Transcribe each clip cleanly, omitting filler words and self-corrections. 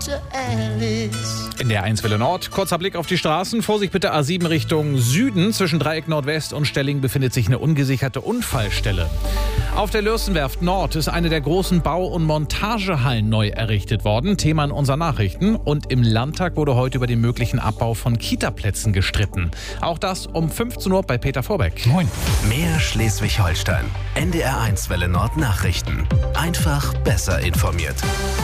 to Alice. In der 1 Welle Nord, kurzer Blick auf die Straßen. Vorsicht bitte A7 Richtung Süden. Zwischen Dreieck Nordwest und Stelling befindet sich eine ungesicherte Unfallstelle. Auf der Lürsenwerft Nord ist eine der großen Bau- und Montagehallen neu errichtet worden. Thema in unseren Nachrichten. Und im Landtag wurde heute über den möglichen Abbau von Kitaplätzen gestritten. Auch das um 15 Uhr bei Peter Vorbeck. Moin. Mehr Schleswig-Holstein. NDR 1 Welle Nord Nachrichten. Einfach besser informiert.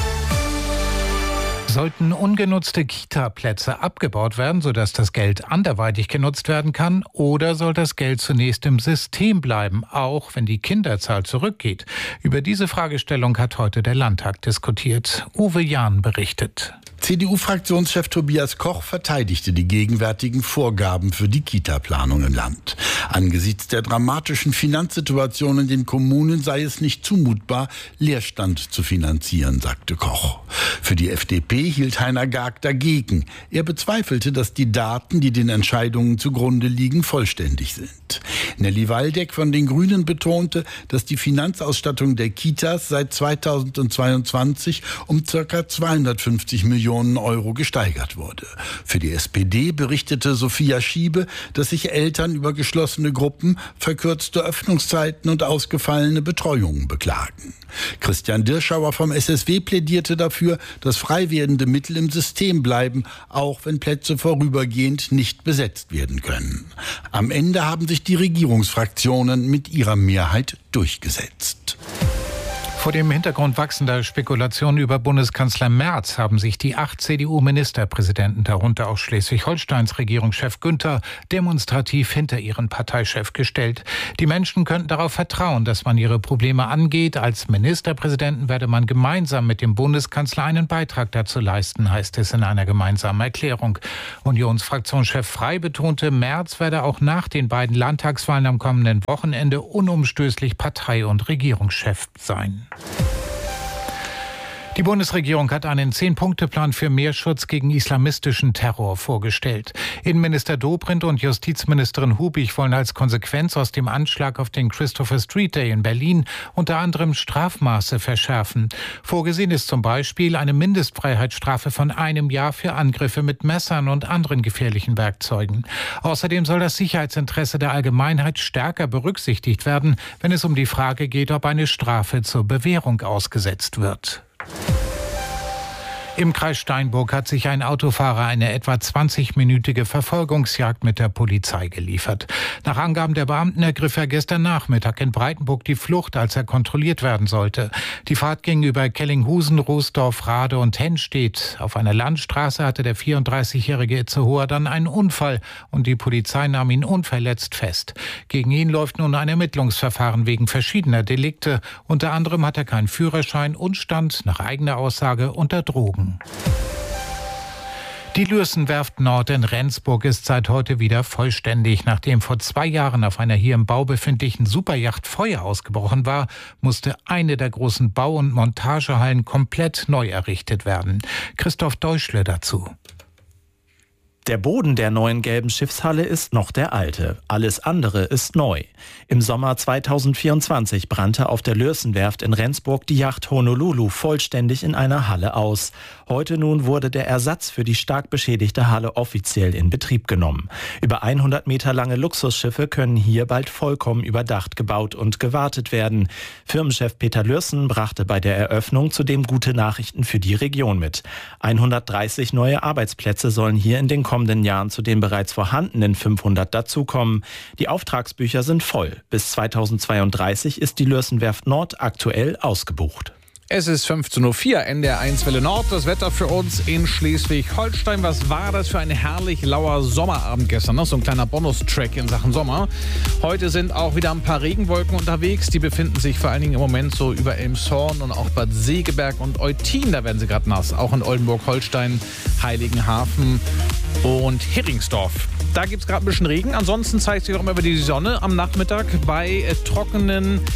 Sollten ungenutzte Kita-Plätze abgebaut werden, sodass das Geld anderweitig genutzt werden kann, oder soll das Geld zunächst im System bleiben, auch wenn die Kinderzahl zurückgeht? Über diese Fragestellung hat heute der Landtag diskutiert. Uwe Jahn berichtet. CDU-Fraktionschef Tobias Koch verteidigte die gegenwärtigen Vorgaben für die Kita-Planung im Land. Angesichts der dramatischen Finanzsituation in den Kommunen sei es nicht zumutbar, Leerstand zu finanzieren, sagte Koch. Für die FDP hielt Heiner Gag dagegen. Er bezweifelte, dass die Daten, die den Entscheidungen zugrunde liegen, vollständig sind. Nelly Waldeck von den Grünen betonte, dass die Finanzausstattung der Kitas seit 2022 um ca. 250 Millionen Euro gesteigert wurde. Für die SPD berichtete Sophia Schiebe, dass sich Eltern über geschlossene Gruppen, verkürzte Öffnungszeiten und ausgefallene Betreuungen beklagen. Christian Dirschauer vom SSW plädierte dafür, dass frei werdende Mittel im System bleiben, auch wenn Plätze vorübergehend nicht besetzt werden können. Am Ende haben sich die Regierungsfraktionen mit ihrer Mehrheit durchgesetzt. Vor dem Hintergrund wachsender Spekulationen über Bundeskanzler Merz haben sich die 8 CDU-Ministerpräsidenten, darunter auch Schleswig-Holsteins Regierungschef Günther, demonstrativ hinter ihren Parteichef gestellt. Die Menschen könnten darauf vertrauen, dass man ihre Probleme angeht. Als Ministerpräsidenten werde man gemeinsam mit dem Bundeskanzler einen Beitrag dazu leisten, heißt es in einer gemeinsamen Erklärung. Unionsfraktionschef Frey betonte, Merz werde auch nach den beiden Landtagswahlen am kommenden Wochenende unumstößlich Partei- und Regierungschef sein. Die Bundesregierung hat einen 10-Punkte-Plan für mehr Schutz gegen islamistischen Terror vorgestellt. Innenminister Dobrindt und Justizministerin Hubig wollen als Konsequenz aus dem Anschlag auf den Christopher Street Day in Berlin unter anderem Strafmaße verschärfen. Vorgesehen ist zum Beispiel eine Mindestfreiheitsstrafe von 1 Jahr für Angriffe mit Messern und anderen gefährlichen Werkzeugen. Außerdem soll das Sicherheitsinteresse der Allgemeinheit stärker berücksichtigt werden, wenn es um die Frage geht, ob eine Strafe zur Bewährung ausgesetzt wird. Im Kreis Steinburg hat sich ein Autofahrer eine etwa 20-minütige Verfolgungsjagd mit der Polizei geliefert. Nach Angaben der Beamten ergriff er gestern Nachmittag in Breitenburg die Flucht, als er kontrolliert werden sollte. Die Fahrt ging über Kellinghusen, Roosdorf, Rade und Hennstedt. Auf einer Landstraße hatte der 34-jährige Itzehoer dann einen Unfall und die Polizei nahm ihn unverletzt fest. Gegen ihn läuft nun ein Ermittlungsverfahren wegen verschiedener Delikte. Unter anderem hat er keinen Führerschein und stand nach eigener Aussage unter Drogen. Die Lürsenwerft Nord in Rendsburg ist seit heute wieder vollständig. Nachdem vor 2 Jahren auf einer hier im Bau befindlichen Superyacht Feuer ausgebrochen war, musste eine der großen Bau- und Montagehallen komplett neu errichtet werden. Christoph Deutschle dazu. Der Boden der neuen gelben Schiffshalle ist noch der alte. Alles andere ist neu. Im Sommer 2024 brannte auf der Lürsenwerft in Rendsburg die Yacht Honolulu vollständig in einer Halle aus. Heute nun wurde der Ersatz für die stark beschädigte Halle offiziell in Betrieb genommen. Über 100 Meter lange Luxusschiffe können hier bald vollkommen überdacht gebaut und gewartet werden. Firmenchef Peter Lürsen brachte bei der Eröffnung zudem gute Nachrichten für die Region mit. 130 neue Arbeitsplätze sollen hier in den kommenden Jahren zu den bereits vorhandenen 500 dazukommen. Die Auftragsbücher sind voll. Bis 2032 ist die Lürsenwerft Nord aktuell ausgebucht. Es ist 15.04 Uhr, NDR 1 Welle Nord. Das Wetter für uns in Schleswig-Holstein. Was war das für ein herrlich lauer Sommerabend gestern? Noch so ein kleiner Bonustrack in Sachen Sommer. Heute sind auch wieder ein paar Regenwolken unterwegs. Die befinden sich vor allen Dingen im Moment so über Elmshorn und auch Bad Segeberg und Eutin. Da werden sie gerade nass. Auch in Oldenburg-Holstein, Heiligenhafen und Heringsdorf. Da gibt es gerade ein bisschen Regen. Ansonsten zeigt sich auch immer wieder die Sonne am Nachmittag bei trockenen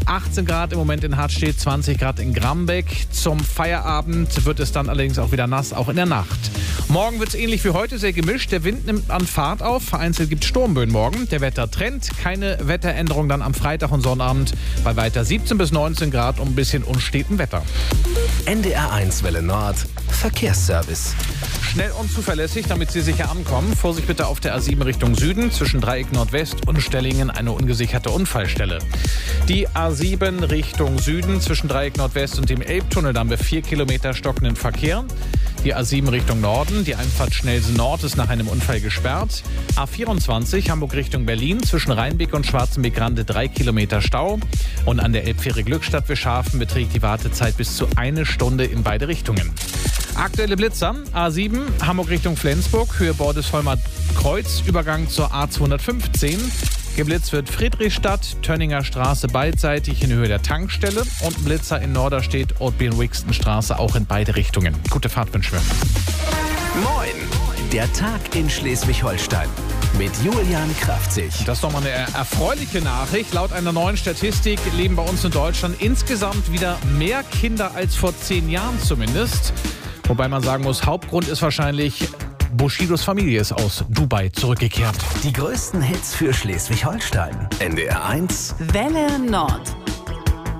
18 Grad im Moment in Hartstedt, 20 Grad in Grambeck. Zum Feierabend wird es dann allerdings auch wieder nass, auch in der Nacht. Morgen wird es ähnlich wie heute, sehr gemischt. Der Wind nimmt an Fahrt auf. Vereinzelt gibt es Sturmböen morgen. Der Wettertrend, keine Wetteränderung dann am Freitag und Sonnabend. Bei weiter 17 bis 19 Grad und ein bisschen unstetem Wetter. NDR1 Welle Nord, Verkehrsservice. Schnell und zuverlässig, damit Sie sicher ankommen. Vorsicht bitte auf der A7 Richtung Süden, zwischen Dreieck Nordwest und Stellingen eine ungesicherte Unfallstelle. Die A7 Richtung Süden, zwischen Dreieck Nordwest und dem Elbtunnel, da haben wir 4 Kilometer stockenden Verkehr. Die A7 Richtung Norden, die Einfahrt Schnellsen Nord ist nach einem Unfall gesperrt. A24 Hamburg Richtung Berlin, zwischen Rheinbeck und Schwarzenbeck-Grande 3 Kilometer Stau. Und an der Elbfähre Glückstadt Wischhafen beträgt die Wartezeit bis zu 1 Stunde in beide Richtungen. Aktuelle Blitzer, A7 Hamburg Richtung Flensburg, Höhe Bordesholmer Kreuz, Übergang zur A215. Geblitzt wird Friedrichstadt, Tönninger Straße beidseitig in Höhe der Tankstelle und Blitzer in Norderstedt, Otbien-Wixten-Straße auch in beide Richtungen. Gute Fahrt wünschen wir. Moin, der Tag in Schleswig-Holstein mit Julian Kraftzig. Das ist doch mal eine erfreuliche Nachricht. Laut einer neuen Statistik leben bei uns in Deutschland insgesamt wieder mehr Kinder als vor 10 Jahren zumindest. Wobei man sagen muss, Hauptgrund ist wahrscheinlich, Bushidos Familie ist aus Dubai zurückgekehrt. Die größten Hits für Schleswig-Holstein. NDR1 Welle Nord.